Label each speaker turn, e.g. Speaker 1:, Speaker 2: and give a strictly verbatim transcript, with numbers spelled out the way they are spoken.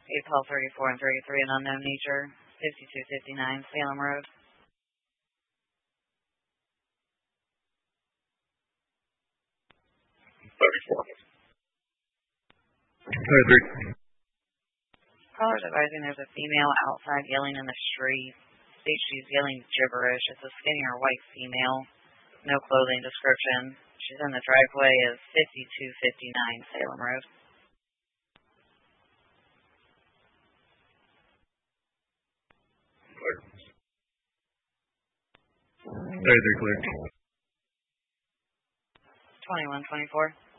Speaker 1: eight Paul thirty-four and thirty-three, an unknown nature, fifty-two fifty-nine Salem Road.
Speaker 2: thirty-four. thirty-three.
Speaker 1: Caller's advising there's a female outside yelling in the street. States she's yelling gibberish. It's a skinnier white female. No clothing description. She's in the driveway of fifty-two fifty-nine Salem Road.
Speaker 2: thirty-three clear.
Speaker 1: twenty-one twenty-four.